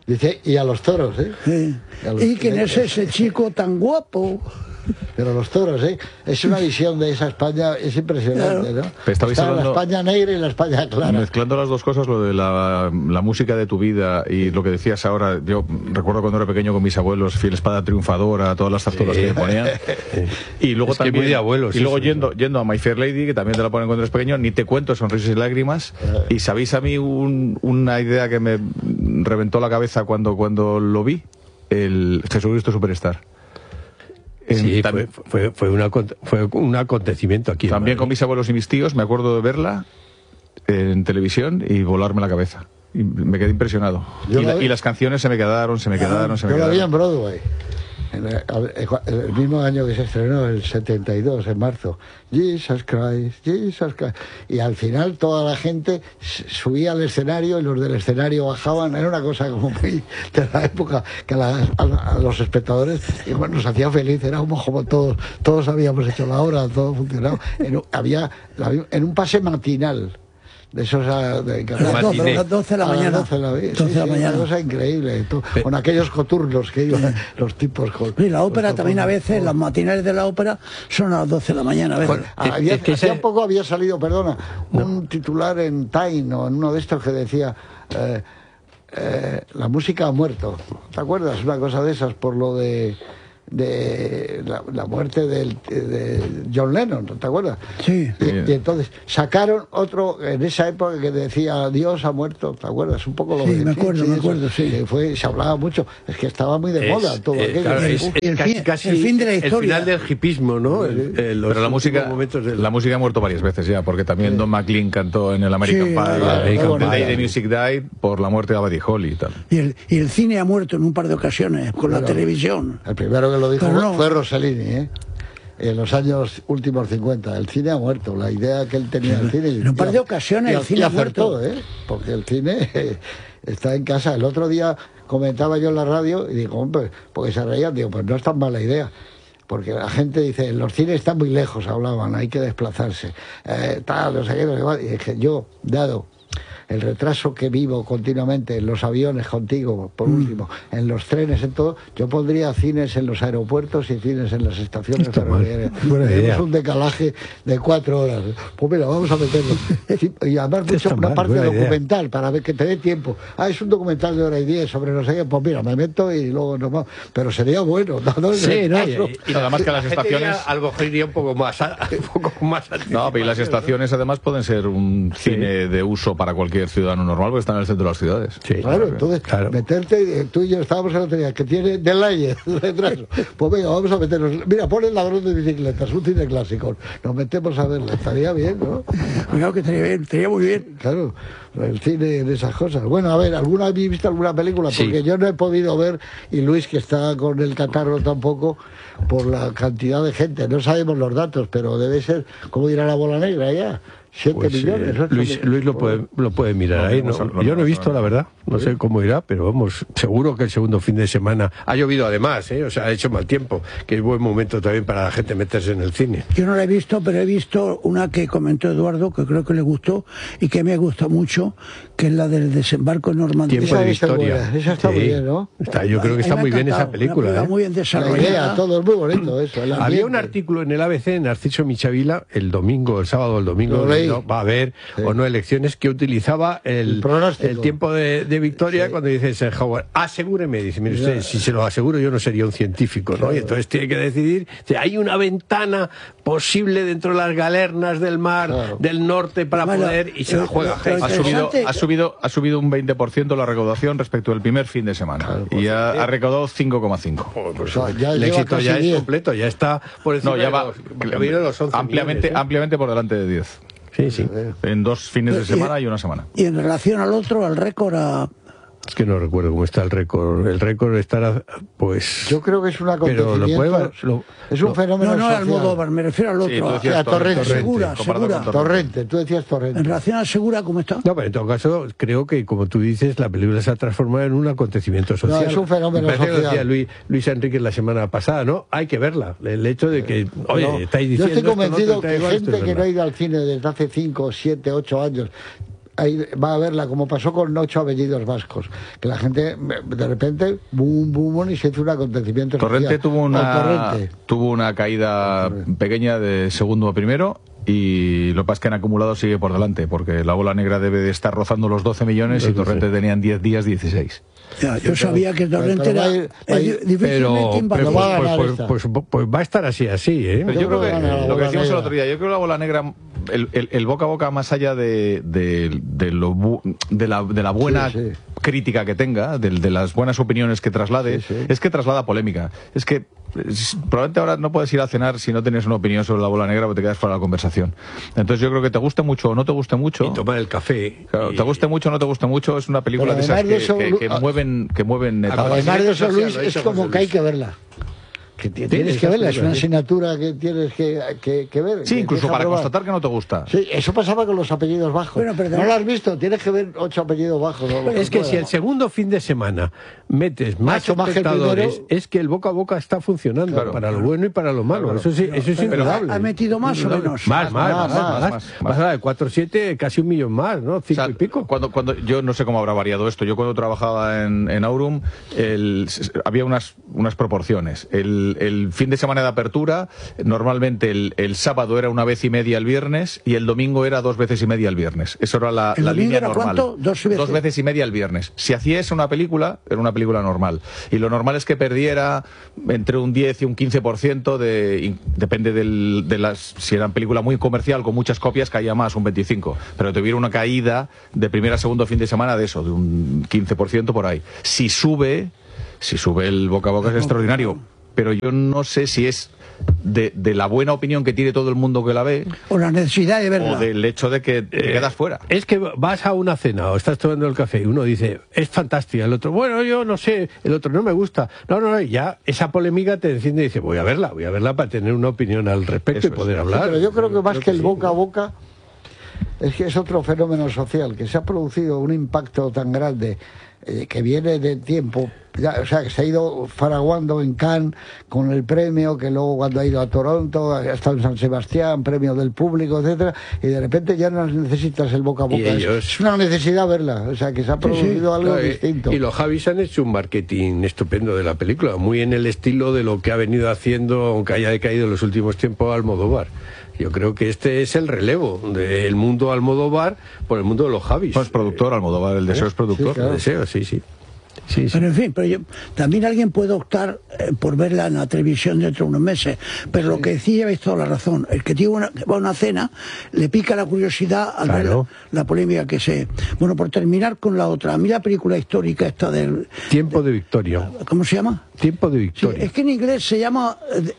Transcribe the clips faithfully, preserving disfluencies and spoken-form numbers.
Dice, y a los toros, ¿eh? Sí. Los, ¿Y quién es ese chico tan guapo? Pero los toros, ¿eh? Es una visión de esa España, es impresionante, ¿no? Estabais Está hablando, la España negra y la España clara. Mezclando las dos cosas, lo de la, la música de tu vida y lo que decías ahora. Yo recuerdo cuando era pequeño con mis abuelos, Fiel Espada Triunfadora, todas las zarzuelas sí. que me ponían. Y luego es también, que muy de abuelos, y luego eso, yendo, yendo a My Fair Lady, que también te la ponen cuando eres pequeño, ni te cuento, Sonrisas y Lágrimas. Y sabéis a mí un, una idea que me reventó la cabeza cuando, cuando lo vi, el Jesucristo Superstar. Sí, fue, fue, fue, una, fue un acontecimiento aquí. También con mis abuelos y mis tíos, me acuerdo de verla en televisión y volarme la cabeza. Y me quedé impresionado. Y, la, y las canciones se me quedaron, se me quedaron, se me yo quedaron. Yo la vi en Broadway. En el, el mismo año que se estrenó, el setenta y dos, en marzo. Jesus Christ, Jesus Christ. Y al final toda la gente subía al escenario y los del escenario bajaban. Era una cosa como muy de la época que a, la, a, a los espectadores y bueno, nos hacía feliz. Era como, como todos, todos habíamos hecho la obra, todo funcionaba. En, había en un pase matinal. De esos a, de, a las doce, las doce de la mañana. doce de la, sí, doce de la sí, mañana. Una cosa increíble. Todo, con aquellos coturnos que iban sí. los tipos con. Y la ópera también a veces, las matinales de la ópera son a las doce de la mañana. A veces. Bueno, había, es que hacía ese... poco había salido, perdona, no. un titular en Time o en uno de estos que decía. Eh, eh, la música ha muerto. ¿Te acuerdas? Una cosa de esas por lo de. de la, la muerte del, de John Lennon, ¿te acuerdas? Sí. Y, y entonces sacaron otro en esa época que decía Dios ha muerto, ¿te acuerdas? Un poco lo sí, de me acuerdo, sí, me acuerdo, sí. Que fue, se hablaba mucho, es que estaba muy de es, moda todo eh, aquello. Claro, y es, el, es, el, casi, fin, casi el fin de la historia. El final del hipismo, ¿no? El, el, Pero la música, del... la música ha muerto varias veces ya, porque también sí. Don McLean cantó en el American sí, Pie, claro, el claro, Day the Music Died por la muerte de Buddy Holly y tal. Y el, y el cine ha muerto en un par de ocasiones con claro, la televisión. El primero que lo dijo no, fue Rossellini, ¿eh? En los años últimos cincuenta, el cine ha muerto, la idea que él tenía del cine. En un par de ocasiones el cine ha muerto. ¿eh? Porque el cine eh, está en casa. El otro día comentaba yo en la radio y digo, hombre, porque se reían, digo, pues no es tan mala idea. Porque la gente dice, los cines están muy lejos, hablaban, hay que desplazarse. Eh, tal, no sé qué, no sé qué. Y dije, yo, dado el retraso que vivo continuamente en los aviones contigo, por último, mm. en los trenes, en todo, yo pondría cines en los aeropuertos y cines en las estaciones ferroviarias. Tenemos un decalaje de cuatro horas. Pues mira, vamos a meterlo. Y además mucho una parte documental, idea. Para ver que te dé tiempo. Ah, es un documental de hora y diez sobre no sé qué, pues mira, me meto y luego nos vamos. Pero sería bueno. No, no, sí, no, y, y nada más que las estaciones... A lo mejor iría un poco más... Un poco más no, pero y las estaciones además pueden ser un sí. cine de uso para cualquier ciudadano normal porque están en el centro de las ciudades. Sí, claro, entonces claro. meterte, tú y yo estábamos en la teoría que tiene delaye, retraso. Pues venga, vamos a meternos. Mira, pon el ladrón de bicicletas, un cine clásico. Nos metemos a verlo, estaría bien, ¿no? Claro que estaría bien, estaría muy bien. Claro, el cine de esas cosas. Bueno, a ver, ¿alguna habéis visto alguna película? Porque sí. yo no he podido ver, y Luis, que está con el catarro tampoco, por la cantidad de gente. No sabemos los datos, pero debe ser, ¿cómo dirá la bola negra ya? Siete pues, millones. Eh, Luis, Luis lo puede, lo puede mirar no, ahí. No, no, yo no he visto, la verdad. No ¿sí? sé cómo irá, pero vamos, seguro que el segundo fin de semana ha llovido además, ¿eh? O sea, ha hecho mal tiempo, que es buen momento también para la gente meterse en el cine. Yo no la he visto, pero he visto una que comentó Eduardo, que creo que le gustó y que me gusta mucho, que es la del desembarco en Normandía. Tiempo de historia. Esa está sí. muy bien, ¿no? Está, yo creo que está muy bien esa película. Una ¿eh? muy bien desarrollada. La idea, todo es muy bonito eso. Había un artículo en el A B C, Narciso Michavila, el domingo, el sábado, el domingo, no, va a haber sí. o no elecciones, que utilizaba el, el, el tiempo de, de victoria sí. cuando dice Eisenhower, asegúreme, dice, mire usted, si se lo aseguro yo no sería un científico, ¿no? Claro. Y entonces tiene que decidir, hay una ventana posible dentro de las galernas del mar claro. del norte para bueno, poder, y se la juega. Ha subido, ha subido, ha subido un veinte por ciento la recaudación respecto al primer fin de semana, claro, y ha, ha recaudado cinco coma cinco. Oh, pues o sea, ya el éxito ya es completo, ya está por encima no, ya va, de los, los once ampliamente, millones, ¿eh? ampliamente por delante de diez. Sí, sí. En dos fines de semana y una semana. Y en relación al otro, al récord, a... Es que no recuerdo cómo está el récord. El récord estará, pues... Yo creo que es un acontecimiento... Pero lo puede, lo, es un lo, fenómeno No, no, social. Almodóvar, me refiero al otro. Sí, a, a Torrente. Segura, Segura. Torrente, tú decías Torrente. En relación a Segura, ¿cómo está? No, pero en todo caso, creo que, como tú dices, la película se ha transformado en un acontecimiento social. No, es un fenómeno me social. Que decía Luis, Luis Enrique la semana pasada, ¿no? Hay que verla. El hecho de que, oye, no, estáis diciendo... Yo estoy convencido esto, no, que igual, gente que no ha ido al cine desde hace cinco, siete, ocho años... ahí va a verla, como pasó con Ocho apellidos vascos, que la gente de repente, boom, boom, y se hizo un acontecimiento. Torrente social. tuvo una, Torrente. tuvo una caída pequeña de segundo a primero, y lo que pasa es que en acumulado sigue por delante, porque la bola negra debe de estar rozando los doce millones y Torrente tenía en diez días dieciséis. Ya, yo sabía que Torrente era pero, pero va a pues, pues, pues, pues va a estar así, así, ¿eh? Pero yo, yo creo que, que lo que decíamos negra. el otro día, yo creo que la bola negra, el, el, el boca a boca, más allá de, de, de, lo bu, de, la, de la buena sí, sí. crítica que tenga, de, de las buenas opiniones que traslade, sí, sí. es que traslada polémica. Es que es, probablemente ahora no puedes ir a cenar si no tienes una opinión sobre la bola negra, porque te quedas fuera de la conversación. Entonces yo creo que te guste mucho o no te guste mucho, y tomar el café, claro, y... te guste mucho o no te guste mucho, es una película de esas que, eso, que, que mueven que mueven etapas. Además de eso, Luis, es como que hay que verla. Que tienes que verla, es una asignatura que tienes que, que, que ver. Sí, que incluso para probar. constatar que no te gusta. Sí, eso pasaba con los apellidos bajos. Bueno, pero no lo has visto, tienes que ver ocho apellidos bajos. ¿no? Es que si el segundo fin de semana metes más Macho, espectadores, más que es que el boca a boca está funcionando, claro, para lo bueno y para lo malo. Claro, eso sí, eso es indudable. ¿Ha metido más o menos? Más, más, más. más, más, más, más, más de cuatro siete, casi un millón más, ¿no? Cinco o sea, y pico. Cuando, cuando, yo no sé cómo habrá variado esto. Yo cuando trabajaba en, en Aurum, el, había unas, unas proporciones. El, el fin de semana de apertura, normalmente el, el sábado era una vez y media el viernes y el domingo era dos veces y media el viernes. Eso era la, la línea normal. ¿Cuánto? Dos veces. Dos veces y media el viernes. Si hacías una película, era una película normal. Y lo normal es que perdiera entre un diez y un quince por ciento de, depende del, de las, si era una película muy comercial con muchas copias, caía más, un veinticinco. Pero tuviera una caída de primera a segundo fin de semana de eso, de un quince por ciento por ahí. Si sube, si sube el boca a boca es extraordinario. Pero yo no sé si es de, de la buena opinión que tiene todo el mundo que la ve, o la necesidad de verla, o del hecho de que te eh, quedas fuera. Es que vas a una cena o estás tomando el café y uno dice, es fantástica, el otro, bueno, yo no sé, el otro no me gusta. No, no, no, ya esa polémica te enciende y dice, voy a verla, voy a verla para tener una opinión al respecto. Eso y poder es, hablar. Pero yo creo que más creo que, que el sí, boca a boca es que es otro fenómeno social, que se ha producido un impacto tan grande eh, que viene de tiempo. Ya, o sea, que se ha ido faraguando en Cannes con el premio, que luego cuando ha ido a Toronto, ha estado en San Sebastián, premio del público, etcétera, y de repente ya no necesitas el boca a boca. Ellos... Es una necesidad verla, o sea, que se ha producido sí, sí. algo no, distinto. Y los Javis han hecho un marketing estupendo de la película, muy en el estilo de lo que ha venido haciendo, aunque haya decaído en los últimos tiempos, Almodóvar. Yo creo que este es el relevo del mundo Almodóvar por el mundo de los Javis. Pues productor, Almodóvar, el deseo ¿Eh? es productor. Sí, claro. El deseo, sí, sí. Sí, sí. Pero en fin, pero yo, también alguien puede optar eh, por verla en la televisión dentro de unos meses. Pero sí. lo que decía, habéis toda la razón. El que tiene una, va a una cena, le pica la curiosidad al claro. ver la, la polémica que se... Bueno, por terminar con la otra, a mí la película histórica esta del... Tiempo de Victoria. ¿Cómo se llama? Tiempo de Victoria. Sí, es que en inglés se llama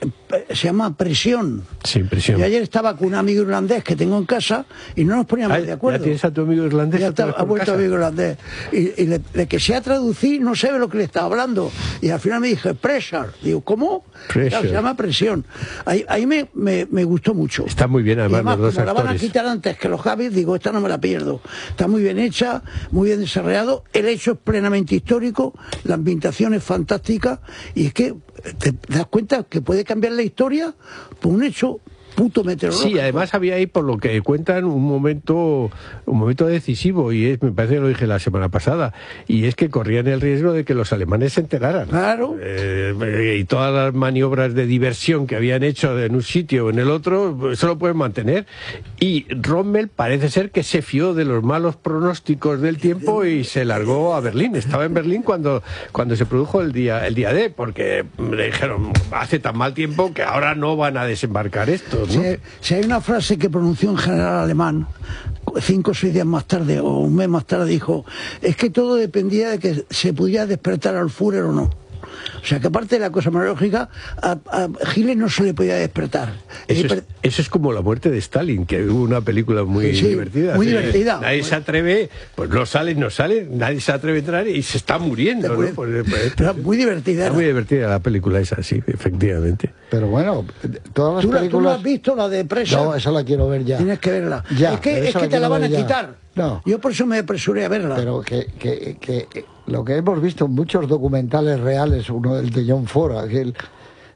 se llama Presión. Sí, Presión. Y ayer estaba con un amigo irlandés que tengo en casa y no nos poníamos Ay, de acuerdo. ¿Ya tienes a tu amigo irlandés? Ya está, ha vuelto amigo irlandés. Y, y le, le que sea traducir no sabe lo que le estaba hablando. Y al final me dije, pressure. Digo, ¿cómo? Claro, se llama Presión. Ahí, ahí me, me, me gustó mucho. Está muy bien, además, y además los dos como actores. La van a quitar antes que los Javis, digo, esta no me la pierdo. Está muy bien hecha, muy bien desarrollado. El hecho es plenamente histórico, la ambientación es fantástica y es que te das cuenta que puede cambiar la historia por un hecho puto meteorológico. Sí, además había ahí, por lo que cuentan, un momento un momento decisivo, y es, me parece que lo dije la semana pasada, y es que corrían el riesgo de que los alemanes se enteraran. Claro. Eh, y todas las maniobras de diversión que habían hecho en un sitio o en el otro, eso lo pueden mantener. Y Rommel parece ser que se fió de los malos pronósticos del tiempo y se largó a Berlín. Estaba en Berlín cuando, cuando se produjo el día, el día D, porque le dijeron, hace tan mal tiempo que ahora no van a desembarcar esto. ¿no? Si, si hay una frase que pronunció un general alemán cinco o seis días más tarde o un mes más tarde, dijo, es que todo dependía de que se pudiera despertar al Führer o no. O sea, que aparte de la cosa meteorológica, a, a Hitler no se le podía despertar. Eso es, eso es como la muerte de Stalin, que hubo una película muy sí, divertida. Muy divertida. Nadie bueno. se atreve, pues no sale, no sale, nadie se atreve a entrar y se está muriendo. ¿no? Pues, pues, Pero muy divertida. Está muy divertida la película esa, sí, efectivamente. Pero bueno, todas las ¿Tú, películas... ¿Tú no has visto la de Presa? No, esa la quiero ver ya. Tienes que verla. Ya, es que, es que te la van a quitar. No. Yo por eso me apresuré a verla. Pero que, que, que lo que hemos visto en muchos documentales reales, uno del de John Ford, aquel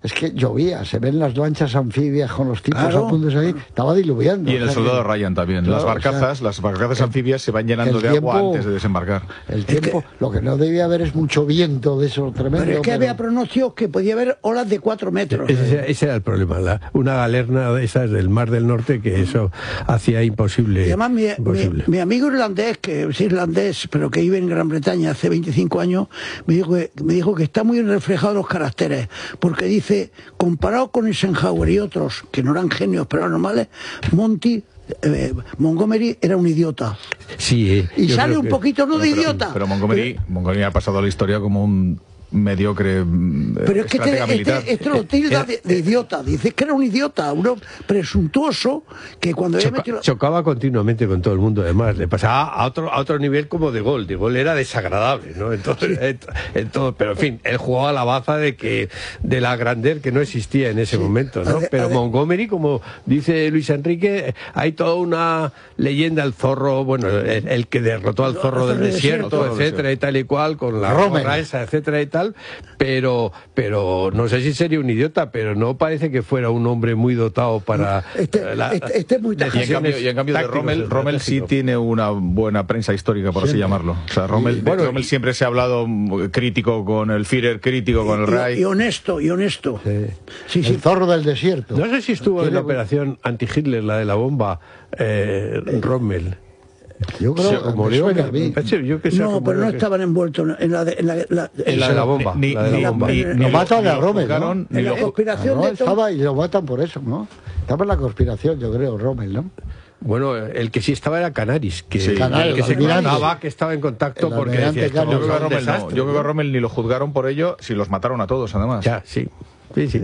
Es que llovía, se ven las lanchas anfibias con los tipos claro. a punto de salir, estaba diluviando. Y en el o sea, soldado que, Ryan también. claro, las barcazas, o sea, las barcazas anfibias se van llenando de tiempo, agua antes de desembarcar. El tiempo, es que, lo que no debía haber es mucho viento de eso tremendo. Pero es que pero... había pronósticos que podía haber olas de cuatro metros. Ese, ese era el problema, la, una galerna de esas del Mar del Norte que eso hacía imposible. Y además mi, imposible. mi, mi amigo irlandés, que es irlandés, pero que vive en Gran Bretaña hace veinticinco años, me dijo que, me dijo que está muy reflejado los caracteres, porque dice, comparado con Eisenhower y otros, que no eran genios pero eran normales, Monty... Eh, Montgomery era un idiota. Sí, eh, y sale un que... poquito no de pero, idiota. Pero Montgomery, pero... Montgomery ha pasado a la historia como un mediocre pero es que estratega este, militar. este, este lo tilda de, de idiota, dice que era un idiota, uno presuntuoso que cuando Choca, metido... chocaba continuamente con todo el mundo, además le pasaba a otro a otro nivel como De Gaulle. De Gaulle era desagradable, ¿no? Entonces, sí. en, en todo, pero en fin, él jugaba la baza de que de la grandeur que no existía en ese sí. momento, ¿no? Pero Montgomery, como dice Luis Enrique, hay toda una leyenda, el zorro, bueno, el, el que derrotó al zorro del desierto, desierto, etcétera, y tal y cual, con la gorra esa, etcétera y tal. Pero, pero no sé si sería un idiota, pero no parece que fuera un hombre muy dotado para... Este, la, este, este es muy y en cambio, y en cambio de Rommel, Rommel sí tiene una buena prensa histórica, por siempre. así llamarlo. O sea, Rommel, bueno, Rommel siempre se ha hablado crítico con el Führer, crítico con el Reich. Y honesto, y honesto. Sí. Sí, sí. El zorro del desierto. No sé si estuvo en la operación anti-Hitler, la de la bomba, eh, Rommel. Yo creo que murió, que, que, yo que sé, no, pero no que... estaban envueltos en la de, en la, la, en la de la bomba. Ni, la de la bomba. Ni, ni, ni, lo matan a Rommel, ¿no? Ni en la conspiración no, de estaba y lo matan por eso, ¿no? Estaba en la conspiración, yo creo, Rommel, ¿no? Bueno, el que sí estaba era Canaris, que, sí, Canaris, que se contaba que estaba en contacto el porque decía, yo creo que a Rommel no, yo creo que a Rommel ni lo juzgaron por ello, si los mataron a todos, además. Ya, sí. Sí, sí.